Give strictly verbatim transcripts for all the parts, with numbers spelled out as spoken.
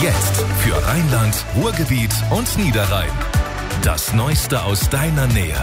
Jetzt für Rheinland, Ruhrgebiet und Niederrhein. Das Neueste aus deiner Nähe.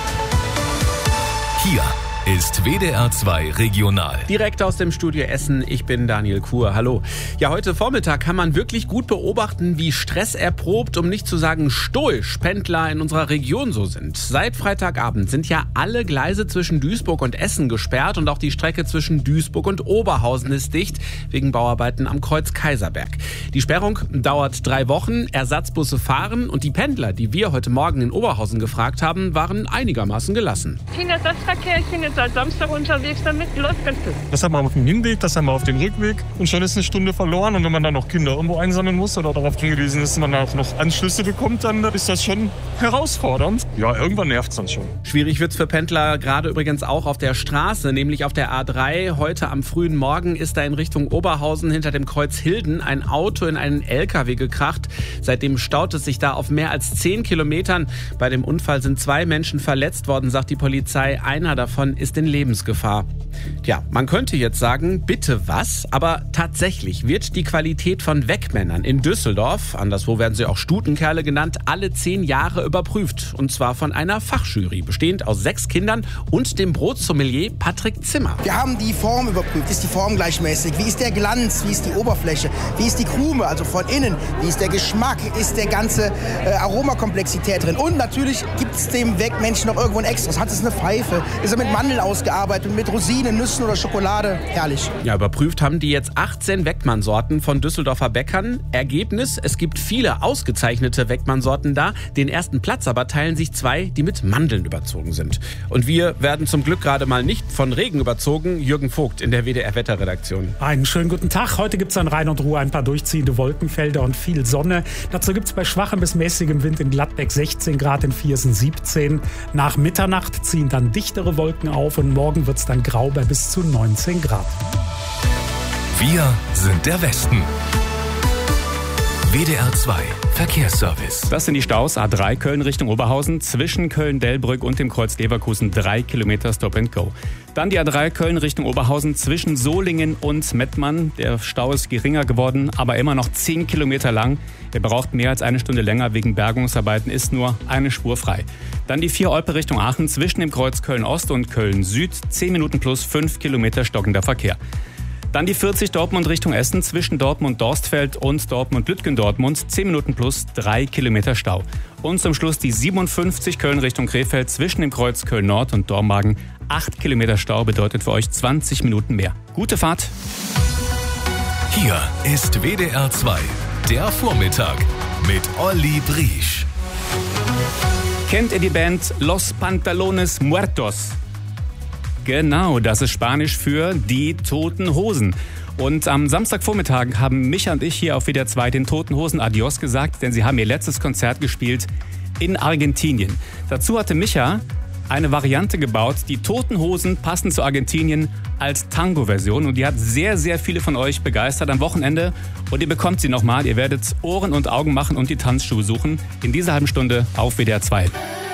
Hier ist W D R zwei Regional. Direkt aus dem Studio Essen, ich bin Daniel Kuhr, hallo. Ja, heute Vormittag kann man wirklich gut beobachten, wie stresserprobt, um nicht zu sagen stoisch, Pendler in unserer Region so sind. Seit Freitagabend sind ja alle Gleise zwischen Duisburg und Essen gesperrt und auch die Strecke zwischen Duisburg und Oberhausen ist dicht, wegen Bauarbeiten am Kreuz Kaiserberg. Die Sperrung dauert drei Wochen, Ersatzbusse fahren und die Pendler, die wir heute Morgen in Oberhausen gefragt haben, waren einigermaßen gelassen. Kinderersatzverkehr, ich bin jetzt seit Samstag unterwegs, damit läuft ganz gut. Das haben wir auf dem Hinweg, das haben wir auf dem Rückweg und schon ist eine Stunde verloren. Und wenn man dann noch Kinder irgendwo einsammeln muss oder darauf angewiesen ist, dass man auch noch Anschlüsse bekommt, dann ist das schon herausfordernd. Ja, irgendwann nervt es dann schon. Schwierig wird's für Pendler gerade übrigens auch auf der Straße, nämlich auf der A drei. Heute am frühen Morgen ist da in Richtung Oberhausen hinter dem Kreuz Hilden ein Auto in einen L K W gekracht. Seitdem staut es sich da auf mehr als zehn Kilometern. Bei dem Unfall sind zwei Menschen verletzt worden, sagt die Polizei. Einer davon ist in Lebensgefahr. Tja, man könnte jetzt sagen, bitte was? Aber tatsächlich wird die Qualität von Wegmännern in Düsseldorf, anderswo werden sie auch Stutenkerle genannt, alle zehn Jahre überprüft. Und zwar von einer Fachjury, bestehend aus sechs Kindern und dem Brotsommelier Patrick Zimmer. Wir haben die Form überprüft. Ist die Form gleichmäßig? Wie ist der Glanz? Wie ist die Oberfläche? Wie ist die Krume, also von innen? Wie ist der Geschmack? Ist der ganze äh, Aromakomplexität drin? Und natürlich gibt es dem Wegmenschen noch irgendwo ein Extras. Hat es eine Pfeife? Ist er mit Mandeln ausgearbeitet, mit Rosinen, Nüssen oder Schokolade? Herrlich. Ja, überprüft haben die jetzt achtzehn Weckmann-Sorten von Düsseldorfer Bäckern. Ergebnis, es gibt viele ausgezeichnete Weckmann-Sorten da. Den ersten Platz aber teilen sich zwei, die mit Mandeln überzogen sind. Und wir werden zum Glück gerade mal nicht von Regen überzogen. Jürgen Vogt in der W D R-Wetterredaktion. Einen schönen guten Tag. Heute gibt es an Rhein und Ruhr ein paar durchziehende Wolkenfelder und viel Sonne. Dazu gibt es bei schwachem bis mäßigem Wind in Gladbeck sechzehn Grad, in Viersen siebzehn. Nach Mitternacht ziehen dann dichtere Wolken auf und morgen wird es dann grau bei bis zu neunzehn Grad. Wir sind der Westen. W D R zwei Verkehrsservice. Das sind die Staus A drei Köln Richtung Oberhausen, zwischen Köln-Delbrück und dem Kreuz Leverkusen drei Kilometer Stop and Go. Dann die A drei Köln Richtung Oberhausen zwischen Solingen und Mettmann. Der Stau ist geringer geworden, aber immer noch zehn Kilometer lang. Er braucht mehr als eine Stunde länger wegen Bergungsarbeiten, ist nur eine Spur frei. Dann die vier Olpe Richtung Aachen zwischen dem Kreuz Köln-Ost und Köln-Süd, zehn Minuten plus fünf Kilometer stockender Verkehr. Dann die vierzig Dortmund Richtung Essen zwischen Dortmund-Dorstfeld und Dortmund-Lütgendortmund, zehn Minuten plus drei Kilometer Stau. Und zum Schluss die siebenundfünfzig Köln Richtung Krefeld zwischen dem Kreuz Köln-Nord und Dormagen. acht Kilometer Stau bedeutet für euch zwanzig Minuten mehr. Gute Fahrt! Hier ist W D R zwei, der Vormittag mit Olli Briesch. Kennt ihr die Band Los Pantalones Muertos? Genau, das ist Spanisch für die Toten Hosen. Und am Samstagvormittag haben Micha und ich hier auf W D R zwei den Toten Hosen Adios gesagt, denn sie haben ihr letztes Konzert gespielt in Argentinien. Dazu hatte Micha eine Variante gebaut, die Toten Hosen passend zu Argentinien als Tango-Version. Und die hat sehr, sehr viele von euch begeistert am Wochenende. Und ihr bekommt sie nochmal. Ihr werdet Ohren und Augen machen und die Tanzschuhe suchen in dieser halben Stunde auf W D R zwei.